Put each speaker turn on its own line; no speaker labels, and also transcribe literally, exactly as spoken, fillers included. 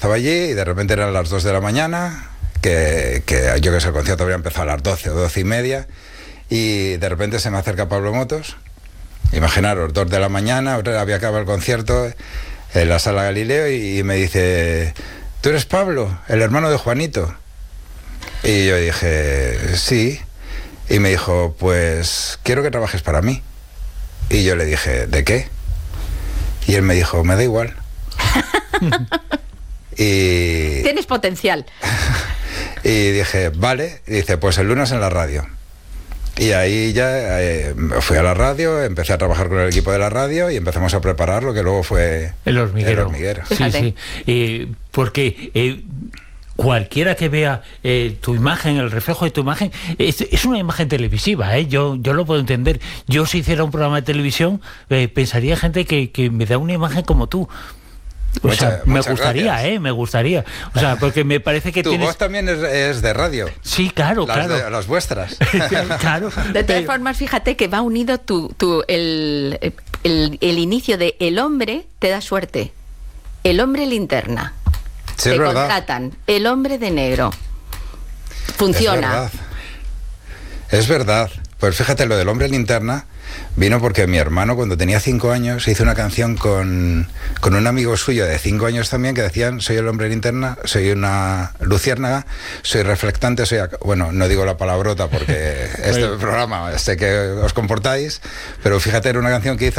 estaba allí y de repente eran las dos de la mañana, que, que yo que sé, el concierto habría empezado a las doce o doce y media, y de repente se me acerca Pablo Motos. Imaginaros, dos de la mañana, había acabado el concierto en la Sala Galileo y, y me dice: ¿tú eres Pablo, el hermano de Juanito? Y yo dije: sí. Y me dijo: pues quiero que trabajes para mí. Y yo le dije: ¿de qué? Y él me dijo: me da igual. Y
tienes potencial.
Y dije: vale. Y dice: pues el lunes en la radio. Y ahí ya eh, fui a la radio, empecé a trabajar con el equipo de la radio y empezamos a preparar lo que luego fue
El hormiguero.
El hormiguero.
Sí, sí. Eh, porque eh, cualquiera que vea eh, tu imagen, el reflejo de tu imagen, es, es una imagen televisiva, ¿eh? Yo, yo lo puedo entender. Yo, si hiciera un programa de televisión, eh, pensaría gente que, que me da una imagen como tú. O
Mucha,
sea, me gustaría,
gracias.
¿eh? Me gustaría. O sea, porque me parece que
tu
tienes...
voz también es, es de radio.
Sí, claro,
las
claro.
De, las vuestras.
Claro.
De todas formas, fíjate que va unido tu, tu, el, el, el inicio de El hombre te da suerte. El hombre linterna.
Sí,
te
es verdad.
contratan. El hombre de negro. Funciona.
Es verdad. Es verdad. Pues fíjate, lo del hombre linterna vino porque mi hermano, cuando tenía cinco años, hizo una canción con, con un amigo suyo de cinco años también, que decían: soy el hombre linterna, soy una luciérnaga, soy reflectante, soy... Ac-". Bueno, no digo la palabrota porque este programa sé que os comportáis, pero fíjate, era una canción que hizo